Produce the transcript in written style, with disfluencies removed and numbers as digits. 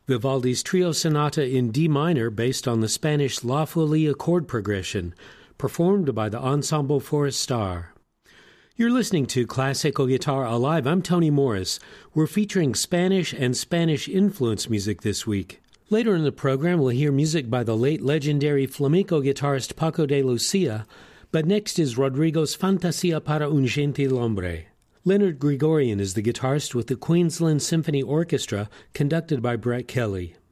Vivaldi's Trio Sonata in D minor based on the Spanish La Folie chord progression, performed by the Ensemble Forrestar. You're listening to Classical Guitar Alive. I'm Tony Morris. We're featuring Spanish and Spanish-influenced music this week. Later in the program, we'll hear music by the late legendary flamenco guitarist Paco de Lucia, but next is Rodrigo's Fantasia para un Gentil Hombre. Leonard Gregorian is the guitarist with the Queensland Symphony Orchestra, conducted by Brett Kelly.